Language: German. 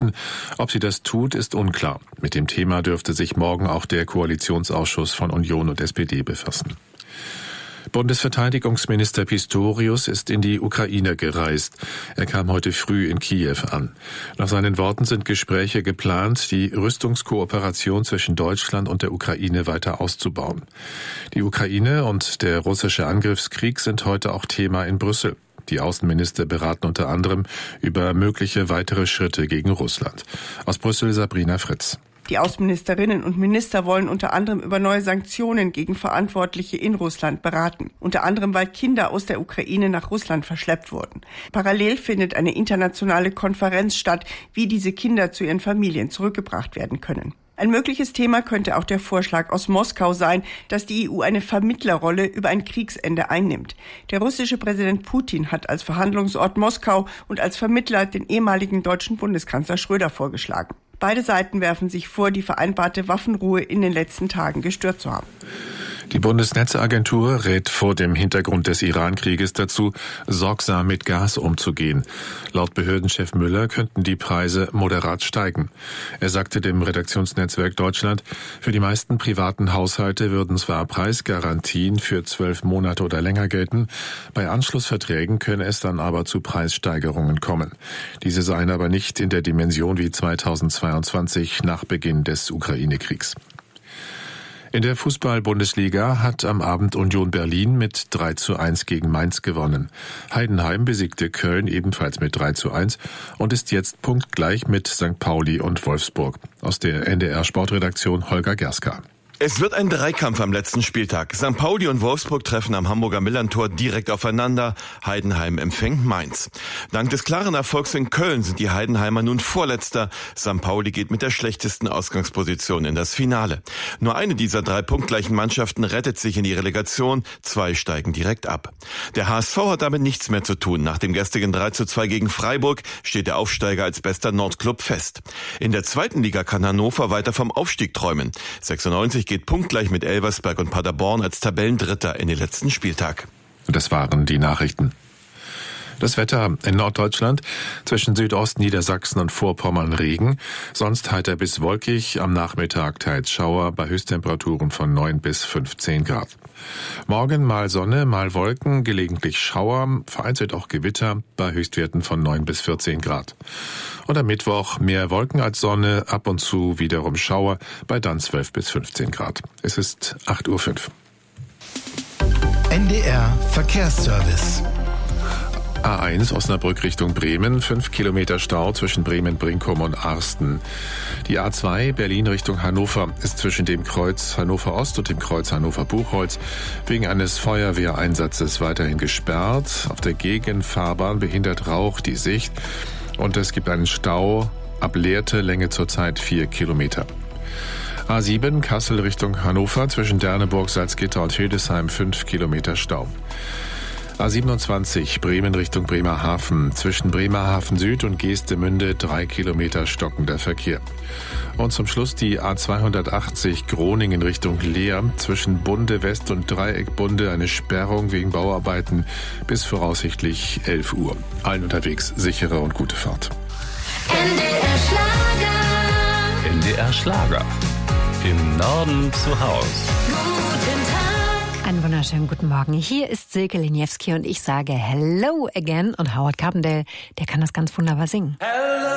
Grünen. Ob sie das tut, ist unklar. Mit dem Thema dürfte sich morgen auch der Koalitionsausschuss von Union und SPD befassen. Bundesverteidigungsminister Pistorius ist in die Ukraine gereist. Er kam heute früh in Kiew an. Nach seinen Worten sind Gespräche geplant, die Rüstungskooperation zwischen Deutschland und der Ukraine weiter auszubauen. Die Ukraine und der russische Angriffskrieg sind heute auch Thema in Brüssel. Die Außenminister beraten unter anderem über mögliche weitere Schritte gegen Russland. Aus Brüssel Sabrina Fritz. Die Außenministerinnen und Minister wollen unter anderem über neue Sanktionen gegen Verantwortliche in Russland beraten. Unter anderem, weil Kinder aus der Ukraine nach Russland verschleppt wurden. Parallel findet eine internationale Konferenz statt, wie diese Kinder zu ihren Familien zurückgebracht werden können. Ein mögliches Thema könnte auch der Vorschlag aus Moskau sein, dass die EU eine Vermittlerrolle über ein Kriegsende einnimmt. Der russische Präsident Putin hat als Verhandlungsort Moskau und als Vermittler den ehemaligen deutschen Bundeskanzler Schröder vorgeschlagen. Beide Seiten werfen sich vor, die vereinbarte Waffenruhe in den letzten Tagen gestört zu haben. Die Bundesnetzagentur rät vor dem Hintergrund des Iran-Krieges dazu, sorgsam mit Gas umzugehen. Laut Behördenchef Müller könnten die Preise moderat steigen. Er sagte dem Redaktionsnetzwerk Deutschland, für die meisten privaten Haushalte würden zwar Preisgarantien für 12 Monate oder länger gelten, bei Anschlussverträgen könne es dann aber zu Preissteigerungen kommen. Diese seien aber nicht in der Dimension wie 2022 nach Beginn des Ukraine-Kriegs. In der Fußball-Bundesliga hat am Abend Union Berlin mit 3:1 gegen Mainz gewonnen. Heidenheim besiegte Köln ebenfalls mit 3:1 und ist jetzt punktgleich mit St. Pauli und Wolfsburg. Aus der NDR-Sportredaktion Holger Gerska. Es wird ein Dreikampf am letzten Spieltag. St. Pauli und Wolfsburg treffen am Hamburger Millerntor direkt aufeinander. Heidenheim empfängt Mainz. Dank des klaren Erfolgs in Köln sind die Heidenheimer nun Vorletzter. St. Pauli geht mit der schlechtesten Ausgangsposition in das Finale. Nur eine dieser 3 punktgleichen Mannschaften rettet sich in die Relegation. 2 steigen direkt ab. Der HSV hat damit nichts mehr zu tun. Nach dem gestrigen 3:2 gegen Freiburg steht der Aufsteiger als bester Nordklub fest. In der zweiten Liga kann Hannover weiter vom Aufstieg träumen. 96 geht punktgleich mit Elversberg und Paderborn als Tabellendritter in den letzten Spieltag. Das waren die Nachrichten. Das Wetter in Norddeutschland, zwischen Südostniedersachsen und Vorpommern Regen, sonst heiter bis wolkig, am Nachmittag teils Schauer bei Höchsttemperaturen von 9 bis 15 Grad. Morgen mal Sonne, mal Wolken, gelegentlich Schauer, vereinzelt auch Gewitter bei Höchstwerten von 9 bis 14 Grad. Und am Mittwoch mehr Wolken als Sonne, ab und zu wiederum Schauer bei dann 12 bis 15 Grad. Es ist 8:05 Uhr. NDR Verkehrsservice. A1 Osnabrück Richtung Bremen, 5 Kilometer Stau zwischen Bremen-Brinkum und Arsten. Die A2 Berlin Richtung Hannover ist zwischen dem Kreuz Hannover Ost und dem Kreuz Hannover Buchholz wegen eines Feuerwehreinsatzes weiterhin gesperrt. Auf der Gegenfahrbahn behindert Rauch die Sicht und es gibt einen Stau ab Lehrte, Länge zurzeit 4 Kilometer. A7 Kassel Richtung Hannover zwischen Derneburg, Salzgitter und Hildesheim 5 Kilometer Stau. A27 Bremen Richtung Bremerhaven. Zwischen Bremerhaven Süd und Geestemünde 3 Kilometer stockender Verkehr. Und zum Schluss die A280 Groningen Richtung Leer. Zwischen Bunde West und Dreieck Bunde eine Sperrung wegen Bauarbeiten bis voraussichtlich 11 Uhr. Allen unterwegs sichere und gute Fahrt. NDR Schlager. NDR Schlager. Im Norden zu Haus. Guten Tag. Einen wunderschönen guten Morgen. Hier ist Silke Liniewski und ich sage Hello again. Und Howard Carpendale, der kann das ganz wunderbar singen. Hello.